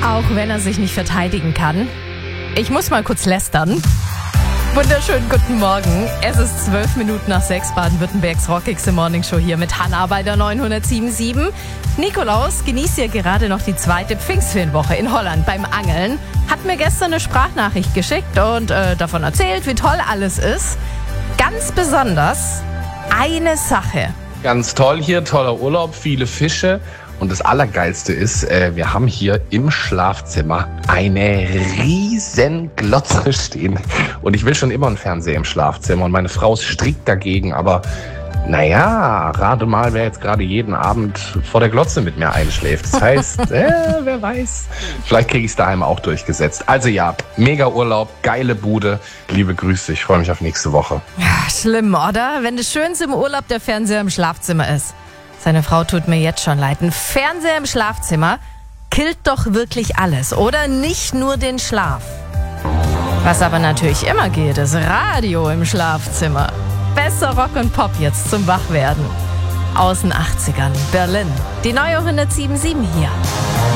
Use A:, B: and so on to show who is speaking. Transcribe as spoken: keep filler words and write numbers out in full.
A: Auch wenn er sich nicht verteidigen kann. Ich muss mal kurz lästern. Wunderschönen guten Morgen. Es ist zwölf Minuten nach sechs, Baden-Württembergs rockigste Morningshow hier mit Hannah bei der neunhundertsieben. Nikolaus genießt ja gerade noch die zweite Pfingstferienwoche in Holland beim Angeln. Hat mir gestern eine Sprachnachricht geschickt und äh, davon erzählt, wie toll alles ist. Ganz besonders eine Sache.
B: Ganz toll hier, toller Urlaub, viele Fische. Und das Allergeilste ist, äh, wir haben hier im Schlafzimmer eine riesen Glotze stehen. Und ich will schon immer einen Fernseher im Schlafzimmer. Und meine Frau ist strikt dagegen. Aber naja, rate mal, wer jetzt gerade jeden Abend vor der Glotze mit mir einschläft. Das heißt, äh, wer weiß, vielleicht kriege ich es daheim auch durchgesetzt. Also ja, mega Urlaub, geile Bude. Liebe Grüße, ich freue mich auf nächste Woche.
A: Ja, schlimm, oder? Wenn das Schönste im Urlaub der Fernseher im Schlafzimmer ist. Seine Frau tut mir jetzt schon leid. Ein Fernseher im Schlafzimmer killt doch wirklich alles, oder? Nicht nur den Schlaf. Was aber natürlich immer geht, ist Radio im Schlafzimmer. Besser Rock und Pop jetzt zum Wachwerden. Aus den achtzigern, Berlin. Die neue hundertsieben Komma sieben hier.